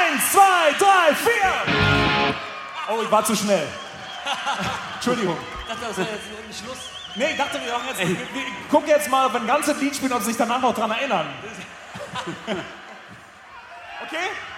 1, 2, 3, 4. Oh, ich war zu schnell. Entschuldigung. Ich dachte, das wäre jetzt ein Schluss. Nee, ich dachte, wir machen jetzt. Wir gucken jetzt mal, wenn ein ganzes Lied spielen, ob sie sich danach noch dran erinnern. Okay?